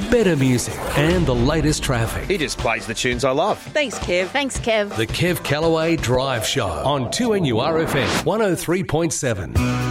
better music, and the latest traffic. He just plays the tunes I love. Thanks, Kev. Thanks, Kev. The Kev Callaway Drive Show on 2NURFM 103.7.